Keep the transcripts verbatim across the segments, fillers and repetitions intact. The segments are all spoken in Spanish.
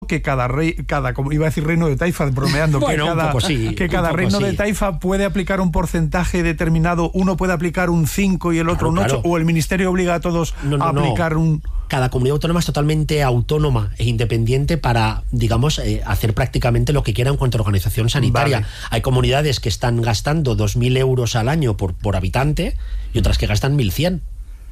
que cada rey, cada, como iba a decir reino de taifa, bromeando, bueno, que cada, un poco sí, que cada un poco reino sí. de taifa puede aplicar un porcentaje determinado, uno puede aplicar un cinco y el otro claro, un ocho, claro. o el ministerio obliga a todos no, no, a aplicar no. un... Cada comunidad autónoma es totalmente autónoma e independiente para, digamos, eh, hacer prácticamente lo que quiera en cuanto a organización sanitaria. Vale. Hay comunidades que están gastando dos mil euros al año por, por habitante y otras que gastan mil cien.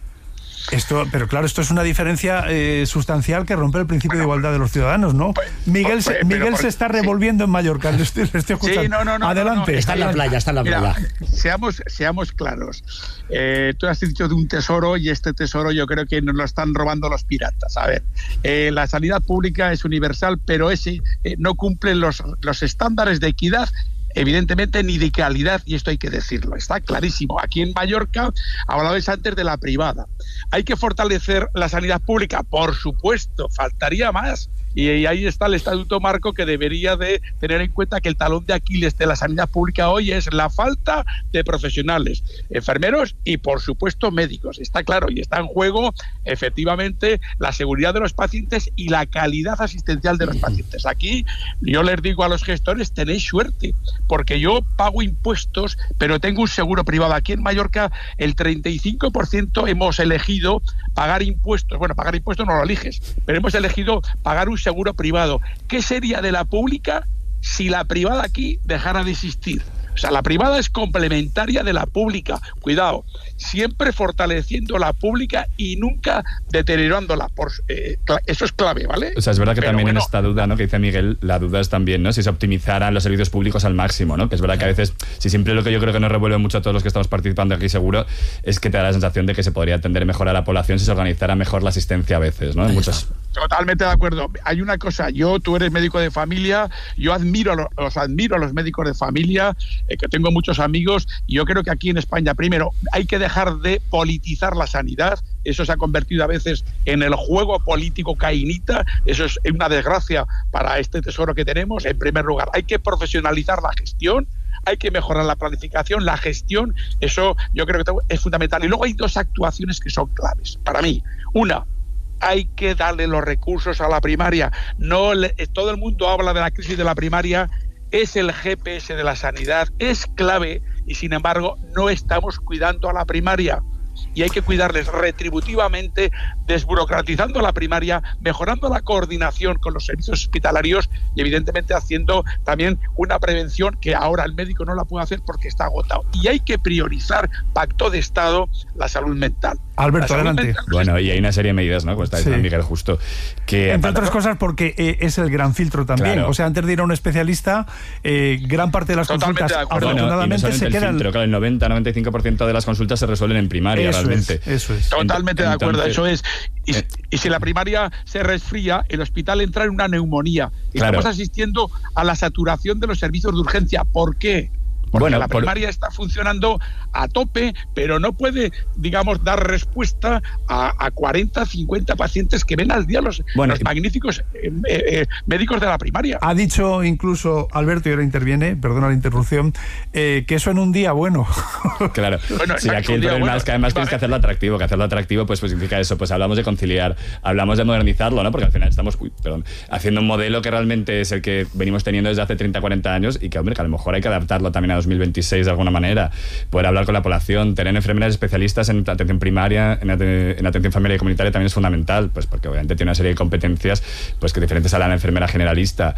Esto, pero claro, esto es una diferencia eh, sustancial que rompe el principio de igualdad de los ciudadanos, ¿no? Miguel, se, Miguel por, se está revolviendo sí. en Mallorca, le estoy, le estoy escuchando. Sí, no, no, no, Adelante. No, no, está en la playa, está en la Mira, playa. Seamos, seamos claros. Eh, tú has dicho de un tesoro y este tesoro yo creo que nos lo están robando los piratas. A ver, eh, la sanidad pública es universal, pero ese eh, no cumple los, los estándares de equidad, evidentemente, ni de calidad, y esto hay que decirlo, está clarísimo. Aquí en Mallorca hablabais antes de la privada. ¿Hay que fortalecer la sanidad pública? Por supuesto, faltaría más. Y ahí está el Estatuto Marco, que debería de tener en cuenta que el talón de Aquiles de la sanidad pública hoy es la falta de profesionales, enfermeros y, por supuesto, médicos. Está claro, y está en juego, efectivamente, la seguridad de los pacientes y la calidad asistencial de los pacientes. Aquí yo les digo a los gestores, tenéis suerte, porque yo pago impuestos, pero tengo un seguro privado. Aquí en Mallorca el treinta y cinco por ciento hemos elegido pagar impuestos. Bueno, pagar impuestos no lo eliges, pero hemos elegido pagar un seguro privado. ¿Qué sería de la pública si la privada aquí dejara de existir? O sea, la privada es complementaria de la pública. Cuidado, siempre fortaleciendo la pública y nunca deteriorándola. Por, eh, eso es clave, ¿vale? O sea, es verdad que Pero también bueno, en esta duda, ¿no?, que dice Miguel, la duda es también, ¿no?, si se optimizaran los servicios públicos al máximo, ¿no? Que es verdad que a veces, si siempre lo que yo creo que nos revuelve mucho a todos los que estamos participando aquí, seguro, es que te da la sensación de que se podría atender mejor a la población si se organizara mejor la asistencia a veces, ¿no? En muchas... Totalmente de acuerdo. Hay una cosa, yo, tú eres médico de familia, yo admiro a los, los admiro a los médicos de familia, eh, que tengo muchos amigos, y yo creo que aquí en España, primero, hay que dejar de politizar la sanidad. Eso se ha convertido a veces en el juego político cainita. Eso es una desgracia para este tesoro que tenemos. En primer lugar, hay que profesionalizar la gestión, hay que mejorar la planificación, la gestión. Eso yo creo que es fundamental. Y luego hay dos actuaciones que son claves para mí. Una, hay que darle los recursos a la primaria. No le, todo el mundo habla de la crisis de la primaria, es el G P S de la sanidad, es clave, y sin embargo no estamos cuidando a la primaria. Y hay que cuidarles retributivamente, desburocratizando la primaria, mejorando la coordinación con los servicios hospitalarios y evidentemente haciendo también una prevención que ahora el médico no la puede hacer porque está agotado. Y hay que priorizar, pacto de Estado, la salud mental. Alberto, salud adelante. mental, Bueno, y hay una serie de medidas, ¿no?, como está diciendo Sí. Miguel justo, que... Entre otras cosas porque eh, es el gran filtro también. Claro. O sea, antes de ir a un especialista, eh, gran parte de las Totalmente consultas, de acuerdo. Bueno, y no afortunadamente, solamente se el quedan... filtro, claro, el noventa a noventa y cinco por ciento de las consultas se resuelven en primaria, Eso realmente. es, eso es. Totalmente de acuerdo, Entonces, eso es. Y, eh, y si la primaria se resfría, el hospital entra en una neumonía. Claro. Estamos asistiendo a la saturación de los servicios de urgencia. ¿Por qué? Porque Bueno, la por- primaria está funcionando a tope, pero no puede, digamos, dar respuesta a, a cuarenta, cincuenta pacientes que ven al día los, Bueno, los y- magníficos eh, eh, médicos de la primaria. Ha dicho incluso Alberto, y ahora interviene, perdona la interrupción, eh, que eso en un día bueno. Claro, Bueno, sí, exacto, aquí un el día problema bueno, es que además tienes que hacerlo atractivo, que hacerlo atractivo pues, pues significa eso, pues hablamos de conciliar, hablamos de modernizarlo, ¿no? Porque al final estamos, uy, perdón, haciendo un modelo que realmente es el que venimos teniendo desde hace treinta, cuarenta años y que, hombre, que a lo mejor hay que adaptarlo también a dos mil veintiséis de alguna manera, poder hablar con la población, tener enfermeras especialistas en atención primaria, en, at en atención familiar y comunitaria también es fundamental, pues porque obviamente tiene una serie de competencias pues que diferentes a la enfermera generalista.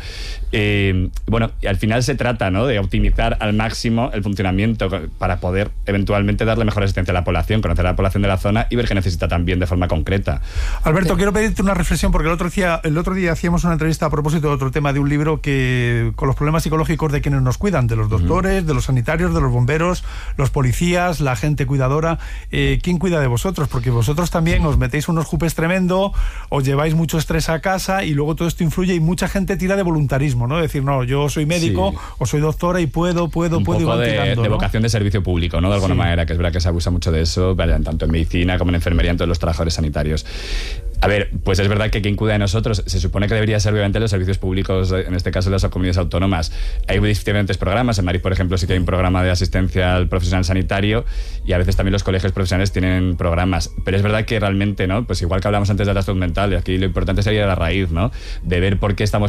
Eh, bueno, y al final se trata, ¿no?, de optimizar al máximo el funcionamiento para poder eventualmente darle mejor asistencia a la población, conocer a la población de la zona y ver qué necesita también de forma concreta. Alberto, quiero pedirte una reflexión porque el otro día, el otro día hacíamos una entrevista a propósito de otro tema de un libro que con los problemas psicológicos de quienes nos cuidan, de los doctores, uh-huh. de los sanitarios, de los bomberos, los policías, la gente cuidadora. Eh, ¿Quién cuida de vosotros? Porque vosotros también os metéis unos jupes tremendo, os lleváis mucho estrés a casa y luego todo esto influye y mucha gente tira de voluntarismo, ¿no? Decir, no, yo soy médico sí. o soy doctora y puedo, puedo, un puedo poco ir de, tirando, de ¿no? vocación de servicio público, ¿no? De alguna sí. manera, que es verdad que se abusa mucho de eso, tanto en medicina como en enfermería, en todos los trabajadores sanitarios. A ver, pues es verdad que quien cuida de nosotros se supone que debería ser obviamente los servicios públicos, en este caso las comunidades autónomas. Hay diferentes programas, en Madrid por ejemplo sí que hay un programa de asistencia al profesional sanitario y a veces también los colegios profesionales tienen programas, pero es verdad que realmente, ¿no? Pues igual que hablamos antes de la salud mental, y aquí lo importante sería la raíz, ¿no? De ver por qué estamos